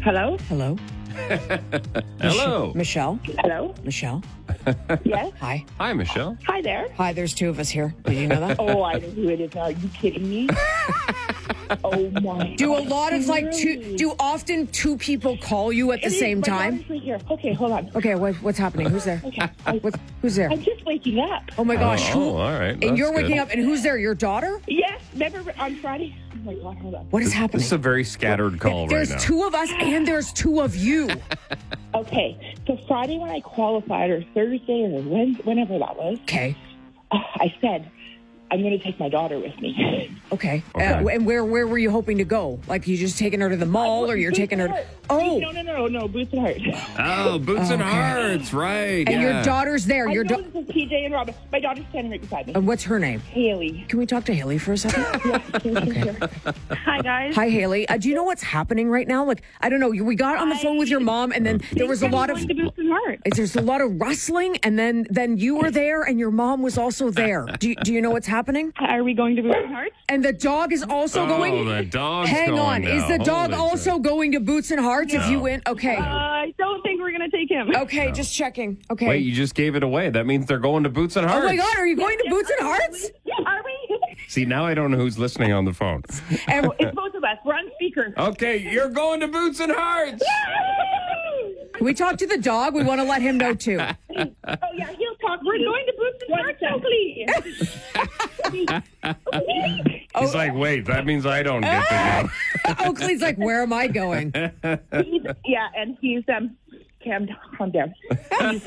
Hello? Hello? Hello. Michelle? Hello? Michelle? Yes? Hi. Hi, Michelle. Hi there. Hi, there's two of us here. Did you know that? Oh, I know who it is now. Are you kidding me? Oh, my Do a God. lot of do often two people call you at the same My time? daughter's right here. Okay, hold on. Okay, what's happening? Who's there? Okay. Who's there? I'm just waking up. Oh my gosh. Oh, all right. And you're That's waking good. up, and who's there? Your daughter? Yes, never on Friday. Oh, my God, hold on. What is happening? This is a very scattered call There's right now. two of us, and there's two of you. Okay, so Friday when I qualified, or Thursday, or whenever that was, Okay. I said, I'm going to take my daughter with me. Okay. Okay. And where were you hoping to go? Like, you just taking her to the mall, or you're Boots taking and her? Heart. Oh. No, Boots and Heart. Oh, Boots and Hearts, right. And yeah. your daughter's there. I Your know this is TJ and Robin. My daughter's standing right beside me. what's her name? Haley. Can we talk to Haley for a second? Hi, guys. Hi, Haley. Do you know what's happening right now? Like, I don't know. We got on the phone with your mom, and then there was a lot of Boots and Heart. there's a lot of rustling, and then you were there, and your mom was also there. Do you know what's happening? Are we going to Boots and Heart? And the dog is also going. the dog's Hang going on. now. Is the dog Holy also shit. going to Boots and Hearts if you win? Okay. I don't think we're going to take him. Okay, just checking. Okay. Wait, you just gave it away. That means they're going to Boots and Oh Hearts. my God, are you going to Boots and Hearts? Are we? See, now I don't know who's listening on the phone. And It's both of us. We're on speaker. Okay, you're going to Boots and Hearts. can we talk to the dog? We want to let him know too. Oh, yeah, he'll talk. We're going to Boots and Heart, Oakley. He's like, wait, that means I don't get to go. Oakley's like, where am I going? Yeah, and he's, calm down. He's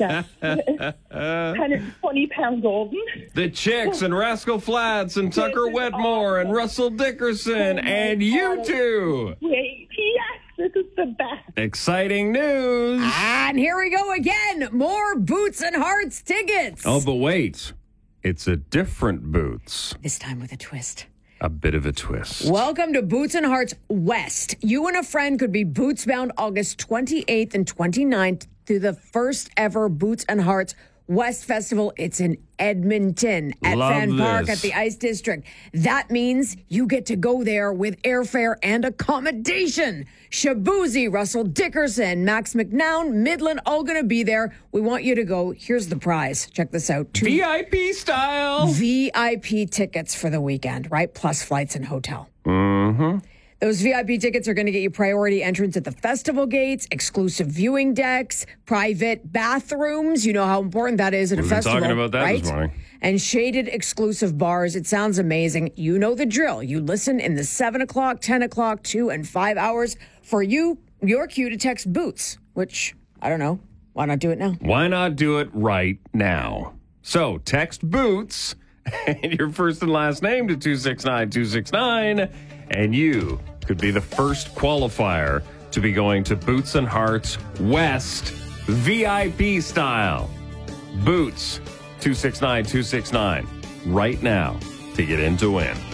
120-pound golden. The Chicks and Rascal Flatts and Tucker Wetmore and Russell Dickerson and you two. Wait, yes, this is the best. Exciting news. And here we go again. More Boots and Hearts tickets. Oh, but wait. It's a different Boots. This time with a twist. A bit of a twist. Welcome to Boots and Hearts West. You and a friend could be boots bound August 28th and 29th through the first ever Boots and Hearts West Festival. It's in Edmonton at Love Fan Park this. at the Ice District. That means you get to go there with airfare and accommodation. Shabuzi, Russell Dickerson, Max McNown, Midland, all going to be there. We want you to go. Here's the prize. Check this out. VIP style. VIP tickets for the weekend, right? Plus flights and hotel. Mm-hmm. Those VIP tickets are going to get you priority entrance at the festival gates, exclusive viewing decks, private bathrooms. You know how important that is at a We've been festival. talking about that right? this morning. And shaded exclusive bars. It sounds amazing. You know the drill. You listen in the 7 o'clock, 10 o'clock, 2 and 5 hours. For you, your cue to text Boots, which, I don't know. Why not do it now? Why not do it right now? So text Boots and your first and last name to 269-269, and you could be the first qualifier to be going to Boots and Hearts West VIP style. Boots 269-269 right now to get in to win.